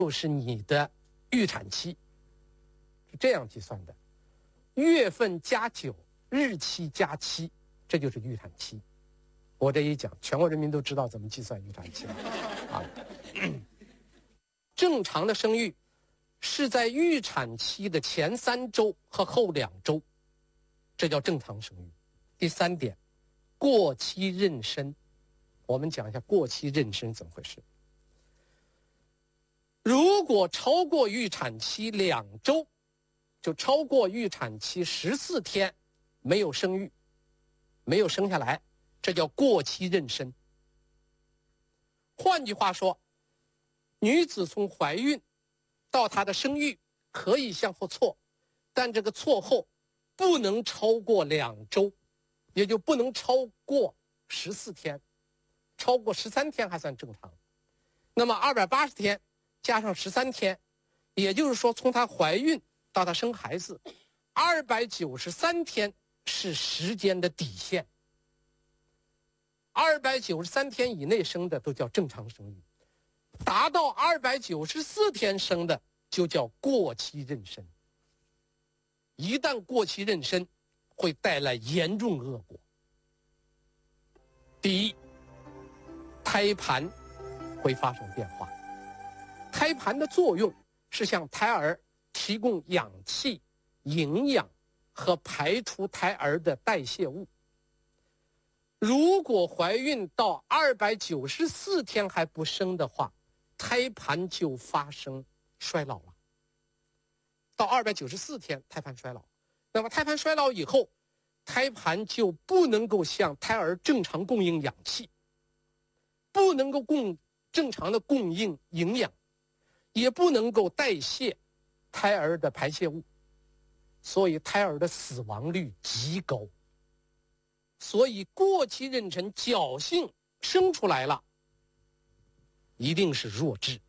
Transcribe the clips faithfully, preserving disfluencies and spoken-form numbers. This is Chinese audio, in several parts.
就是你的预产期，是这样计算的：月份加九，日期加七，这就是预产期。我这一讲，全国人民都知道怎么计算预产期了啊。正常的生育是在预产期的前三周和后两周，这叫正常生育。第三点，过期妊娠，我们讲一下过期妊娠怎么回事。如果超过预产期两周，就超过预产期十四天没有生育，没有生下来，这叫过期妊娠。换句话说，女子从怀孕到她的生育可以向后错，但这个错后不能超过两周，也就不能超过十四天，超过十三天还算正常。那么二百八十天加上十三天，也就是说从她怀孕到她生孩子，二百九十三天是时间的底线。二百九十三天以内生的都叫正常生育，达到二百九十四天生的就叫过期妊娠。一旦过期妊娠，会带来严重恶果。第一，胎盘会发生变化。胎盘的作用是向胎儿提供氧气、营养和排出胎儿的代谢物。如果怀孕到二百九十四天还不生的话，胎盘就发生衰老了。到二百九十四天胎盘衰老，那么胎盘衰老以后，胎盘就不能够向胎儿正常供应氧气，不能够供正常的供应营养，也不能够代谢胎儿的排泄物，所以胎儿的死亡率极高。所以过期妊娠侥幸生出来了，一定是弱智，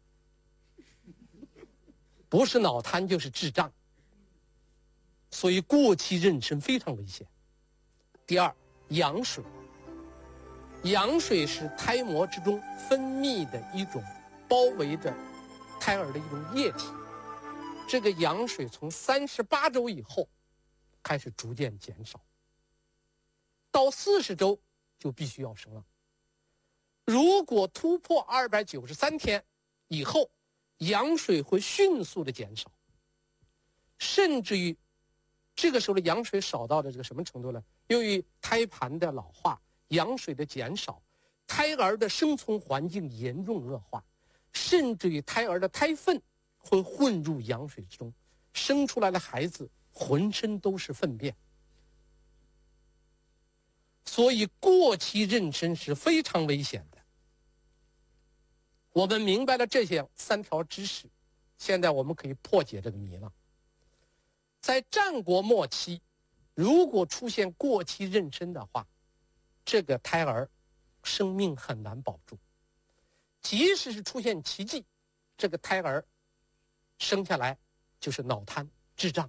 不是脑瘫就是智障。所以过期妊娠非常危险。第二，羊水。羊水是胎膜之中分泌的一种包围着胎儿的一种液体。这个羊水从三十八周以后开始逐渐减少，到四十周就必须要生了。如果突破二百九十三天以后，羊水会迅速的减少，甚至于这个时候的羊水少到的这个什么程度呢？由于胎盘的老化，羊水的减少，胎儿的生存环境严重恶化，甚至于胎儿的胎粪会混入羊水之中，生出来的孩子浑身都是粪便。所以过期妊娠是非常危险的。我们明白了这些三条知识，现在我们可以破解这个谜了。在战国末期，如果出现过期妊娠的话，这个胎儿生命很难保住。即使是出现奇迹，这个胎儿生下来就是脑瘫、智障，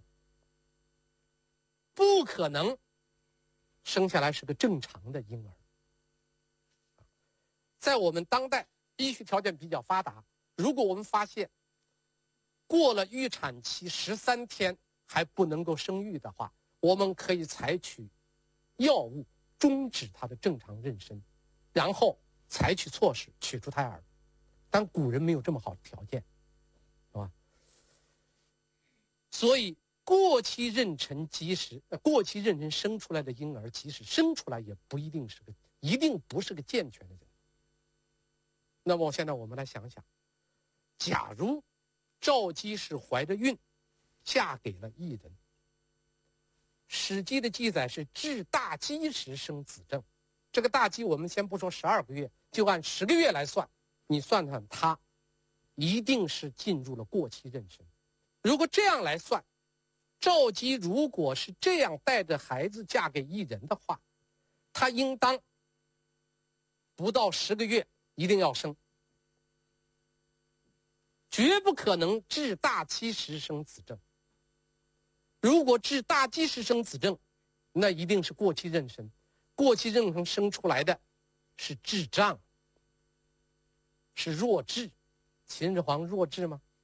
不可能生下来是个正常的婴儿。在我们当代医学条件比较发达，如果我们发现过了预产期十三天还不能够生育的话，我们可以采取药物终止它的正常妊娠，然后采取措施取出胎儿。但古人没有这么好的条件，是吧？所以过期妊娠即使、呃、过期妊娠生出来的婴儿，即使生出来也不一定是个一定不是个健全的人。那么现在我们来想想，假如赵姬是怀着孕嫁给了异人，《史记》的记载是至大饥时生子正。这个大饥我们先不说十二个月，就按十个月来算，你算算他一定是进入了过期妊娠。如果这样来算，赵姬如果是这样带着孩子嫁给异人的话，她应当不到十个月一定要生，绝不可能至大饥时生子正。如果至大饥时生子正，那一定是过期妊娠。过期妊娠生出来的是智障，是弱智。秦始皇弱智吗？